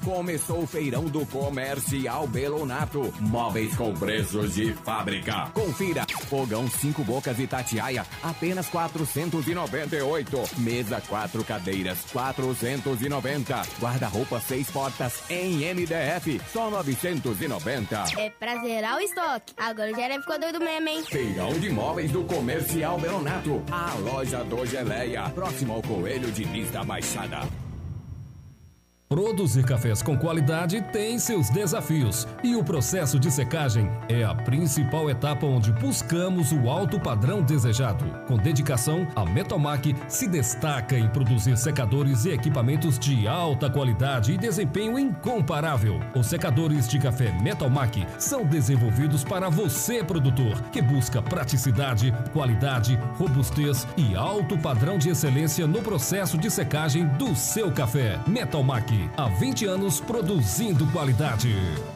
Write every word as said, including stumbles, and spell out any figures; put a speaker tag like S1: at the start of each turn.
S1: Começou o feirão do Comercial Belonato. Móveis com preços de fábrica. Confira. Fogão cinco bocas Itatiaia, apenas quatrocentos e noventa e oito. Mesa quatro cadeiras, quatrocentos e noventa. Guarda-roupa seis portas em M D F, só novecentos e noventa.
S2: É pra zerar o estoque. Agora o Geleia ficou doido mesmo, hein?
S1: Feirão de móveis do Comercial Belonato. A loja do Geleia, próximo ao Coelho de Nis da Baixada.
S3: Produzir cafés com qualidade tem seus desafios e o processo de secagem é a principal etapa onde buscamos o alto padrão desejado. Com dedicação, a Metalmac se destaca em produzir secadores e equipamentos de alta qualidade e desempenho incomparável. Os secadores de café Metalmac são desenvolvidos para você, produtor, que busca praticidade, qualidade, robustez e alto padrão de excelência no processo de secagem do seu café. Metalmac, há vinte anos produzindo qualidade.